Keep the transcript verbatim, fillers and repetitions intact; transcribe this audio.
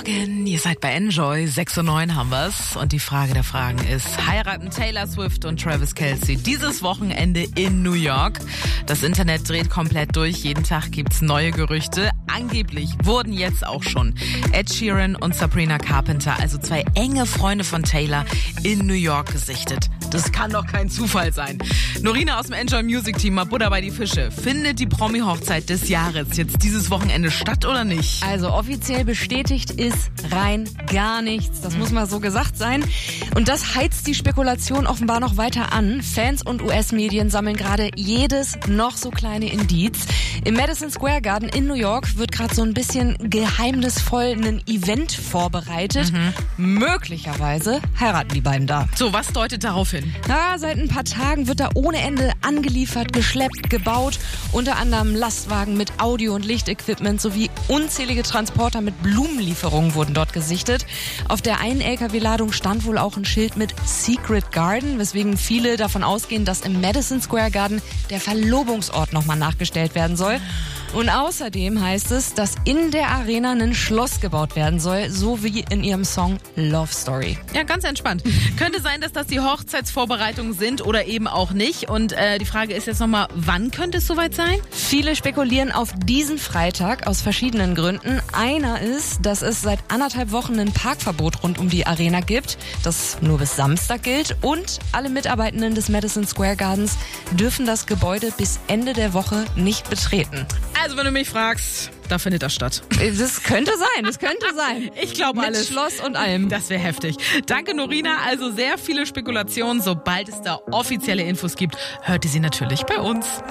Morgen, ihr seid bei Enjoy, sechs Uhr neun haben wir's. Und die Frage der Fragen ist, heiraten Taylor Swift und Travis Kelce dieses Wochenende in New York? Das Internet dreht komplett durch, jeden Tag gibt's neue Gerüchte. Angeblich wurden jetzt auch schon Ed Sheeran und Sabrina Carpenter, also zwei enge Freunde von Taylor, in New York gesichtet. Das kann doch kein Zufall sein. Norina aus dem Enjoy Music Team, mal Butter bei die Fische. Findet die Promi-Hochzeit des Jahres jetzt dieses Wochenende statt oder nicht? Also offiziell bestätigt ist rein gar nichts. Das muss mal so gesagt sein. Und das heizt die Spekulation offenbar noch weiter an. Fans und U S-Medien sammeln gerade jedes noch so kleine Indiz. Im Madison Square Garden in New York wird gerade so ein bisschen geheimnisvoll ein Event vorbereitet. Mhm. Möglicherweise heiraten die beiden da. So, was deutet darauf hin? Ja, seit ein paar Tagen wird da ohne Ende angeliefert, geschleppt, gebaut. Unter anderem Lastwagen mit Audio- und Lichtequipment sowie unzählige Transporter mit Blumenlieferungen wurden dort gesichtet. Auf der einen L K W-Ladung stand wohl auch ein Schild mit Secret Garden, weswegen viele davon ausgehen, dass im Madison Square Garden der Verlobungsort nochmal nachgestellt werden soll. Und außerdem heißt es, dass in der Arena ein Schloss gebaut werden soll, so wie in ihrem Song Love Story. Ja, ganz entspannt. Könnte sein, dass das die Hochzeitsvorbereitungen sind oder eben auch nicht. Und äh, die Frage ist jetzt nochmal, wann könnte es soweit sein? Viele spekulieren auf diesen Freitag aus verschiedenen Gründen. Einer ist, dass es seit anderthalb Wochen ein Parkverbot rund um die Arena gibt, das nur bis Samstag gilt. Und alle Mitarbeitenden des Madison Square Gardens dürfen das Gebäude bis Ende der Woche nicht betreten. Also, wenn du mich fragst, da findet das statt. Das könnte sein, das könnte sein. Ich glaube alles. Mit Schloss und allem. Das wäre heftig. Danke, Norina. Also sehr viele Spekulationen. Sobald es da offizielle Infos gibt, hört ihr sie natürlich bei uns.